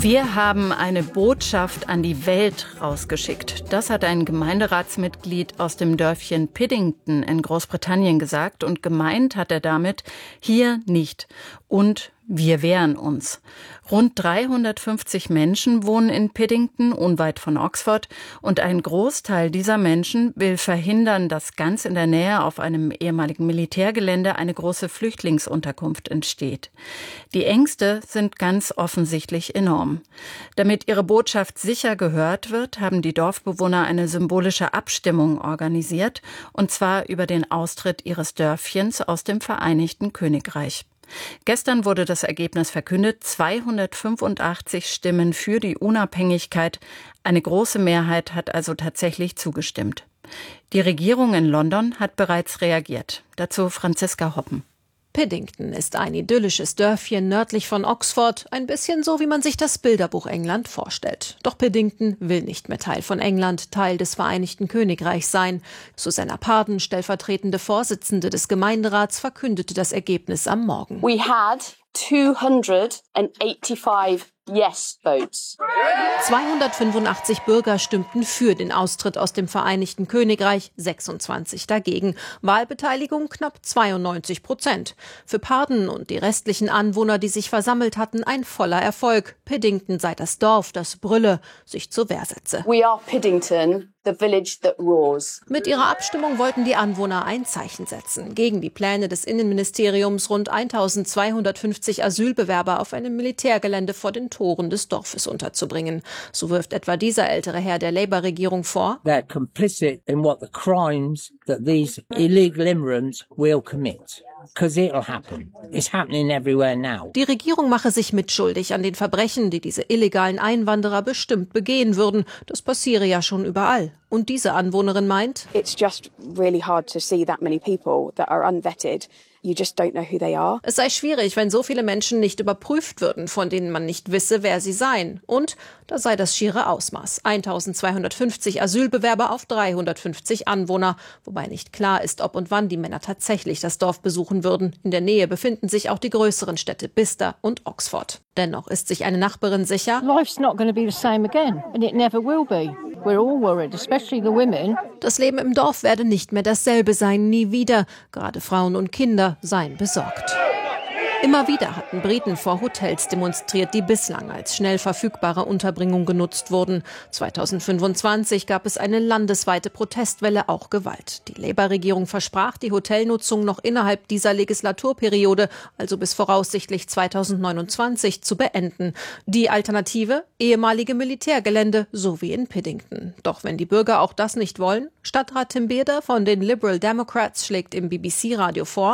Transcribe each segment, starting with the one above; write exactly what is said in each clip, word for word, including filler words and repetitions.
Wir haben eine Botschaft an die Welt rausgeschickt. Das hat ein Gemeinderatsmitglied aus dem Dörfchen Piddington in Großbritannien gesagt. Und gemeint hat er damit, hier nicht. Und wir wehren uns. Rund dreihundertfünfzig Menschen wohnen in Piddington, unweit von Oxford. Und ein Großteil dieser Menschen will verhindern, dass ganz in der Nähe auf einem ehemaligen Militärgelände eine große Flüchtlingsunterkunft entsteht. Die Ängste sind ganz offensichtlich enorm. Damit ihre Botschaft sicher gehört wird, haben die Dorfbewohner eine symbolische Abstimmung organisiert, und zwar über den Austritt ihres Dörfchens aus dem Vereinigten Königreich. Gestern wurde das Ergebnis verkündet, zweihundertfünfundachtzig Stimmen für die Unabhängigkeit. Eine große Mehrheit hat also tatsächlich zugestimmt. Die Regierung in London hat bereits reagiert. Dazu Franziska Hoppen. Piddington ist ein idyllisches Dörfchen nördlich von Oxford, ein bisschen so, wie man sich das Bilderbuch England vorstellt. Doch Piddington will nicht mehr Teil von England, Teil des Vereinigten Königreichs sein. Susanna Parden, stellvertretende Vorsitzende des Gemeinderats, verkündete das Ergebnis am Morgen. We had two hundred eighty-five yes votes. zweihundertfünfundachtzig Bürger stimmten für den Austritt aus dem Vereinigten Königreich, sechsundzwanzig dagegen. Wahlbeteiligung knapp zweiundneunzig Prozent. Für Parden und die restlichen Anwohner, die sich versammelt hatten, ein voller Erfolg. Piddington sei das Dorf, das brülle, sich zur Wehr setze. We are Piddington, the village that roars. Mit ihrer Abstimmung wollten die Anwohner ein Zeichen setzen gegen die Pläne des Innenministeriums, rund eintausendzweihundertfünfzig Asylbewerber auf einem Militärgelände vor den Toren des Dorfes unterzubringen. So wirft etwa dieser ältere Herr der Labour-Regierung vor, they're complicit in what the crimes that these illegal immigrants will commit. Because it'll happen. It's happening everywhere now. Die Regierung mache sich mitschuldig an den Verbrechen, die diese illegalen Einwanderer bestimmt begehen würden. Das passiere ja schon überall. Und diese Anwohnerin meint, it's just really hard to see that many people that are unvetted. You just don't know who they are. Es sei schwierig, wenn so viele Menschen nicht überprüft würden, von denen man nicht wisse, wer sie seien. Und da sei das schiere Ausmaß. eintausendzweihundertfünfzig Asylbewerber auf dreihundertfünfzig Anwohner. Wobei nicht klar ist, ob und wann die Männer tatsächlich das Dorf besuchen würden. In der Nähe befinden sich auch die größeren Städte Bicester und Oxford. Dennoch ist sich eine Nachbarin sicher, Life's not going to be the same again, and it never will be. We're all worried, especially the women. Das Leben im Dorf werde nicht mehr dasselbe sein, nie wieder. Gerade Frauen und Kinder seien besorgt. Immer wieder hatten Briten vor Hotels demonstriert, die bislang als schnell verfügbare Unterbringung genutzt wurden. zweitausendfünfundzwanzig gab es eine landesweite Protestwelle, auch Gewalt. Die Labour-Regierung versprach, die Hotelnutzung noch innerhalb dieser Legislaturperiode, also bis voraussichtlich zweitausendneunundzwanzig, zu beenden. Die Alternative? Ehemalige Militärgelände, so wie in Piddington. Doch wenn die Bürger auch das nicht wollen? Stadtrat Tim Bearder von den Liberal Democrats schlägt im B B C-Radio vor,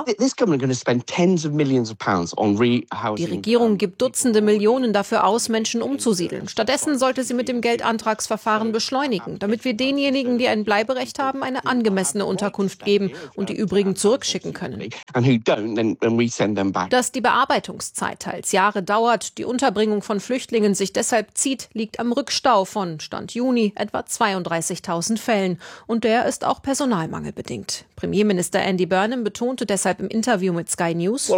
die Regierung gibt Dutzende Millionen dafür aus, Menschen umzusiedeln. Stattdessen sollte sie mit dem Geldantragsverfahren beschleunigen, damit wir denjenigen, die ein Bleiberecht haben, eine angemessene Unterkunft geben und die übrigen zurückschicken können. Dass die Bearbeitungszeit teils Jahre dauert, die Unterbringung von Flüchtlingen sich deshalb zieht, liegt am Rückstau von Stand Juni etwa zweiunddreißigtausend Fällen. Und der ist auch personalmangelbedingt. Premierminister Andy Burnham betonte deshalb im Interview mit Sky News,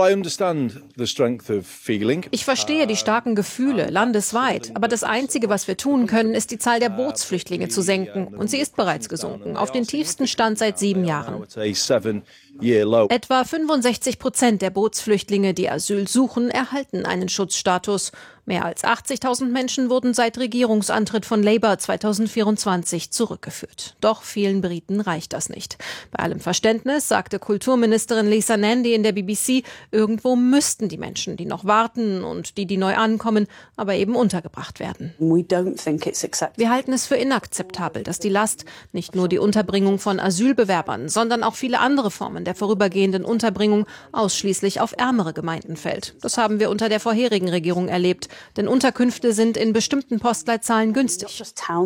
ich verstehe die starken Gefühle landesweit, aber das Einzige, was wir tun können, ist die Zahl der Bootsflüchtlinge zu senken. Und sie ist bereits gesunken, auf den tiefsten Stand seit sieben Jahren. Etwa fünfundsechzig Prozent der Bootsflüchtlinge, die Asyl suchen, erhalten einen Schutzstatus. Mehr als achtzigtausend Menschen wurden seit Regierungsantritt von Labour zweitausendvierundzwanzig zurückgeführt. Doch vielen Briten reicht das nicht. Bei allem Verständnis sagte Kulturministerin Lisa Nandy in der B B C, irgendwo müssten die Menschen, die noch warten und die, die neu ankommen, aber eben untergebracht werden. Wir halten es für inakzeptabel, dass die Last nicht nur die Unterbringung von Asylbewerbern, sondern auch viele andere Formen der vorübergehenden Unterbringung ausschließlich auf ärmere Gemeinden fällt. Das haben wir unter der vorherigen Regierung erlebt. Denn Unterkünfte sind in bestimmten Postleitzahlen günstig.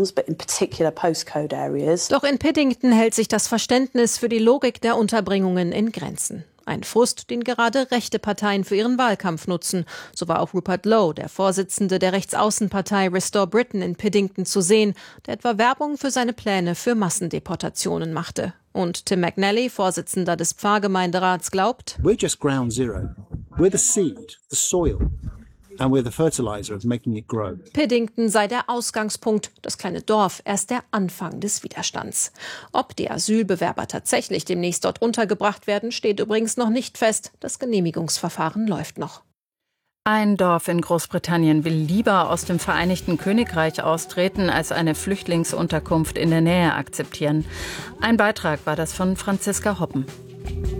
Doch in Piddington hält sich das Verständnis für die Logik der Unterbringungen in Grenzen. Ein Frust, den gerade rechte Parteien für ihren Wahlkampf nutzen. So war auch Rupert Lowe, der Vorsitzende der Rechtsaußenpartei Restore Britain in Piddington, zu sehen, der etwa Werbung für seine Pläne für Massendeportationen machte. Und Tim McNally, Vorsitzender des Pfarrgemeinderats, glaubt, We're just ground zero. We're the seed, the soil. and we're the fertilizer of making it grow. Piddington sei der Ausgangspunkt, das kleine Dorf erst der Anfang des Widerstands. Ob die Asylbewerber tatsächlich demnächst dort untergebracht werden, steht übrigens noch nicht fest. Das Genehmigungsverfahren läuft noch. Ein Dorf in Großbritannien will lieber aus dem Vereinigten Königreich austreten, als eine Flüchtlingsunterkunft in der Nähe akzeptieren. Ein Beitrag war das von Franziska Hoppen.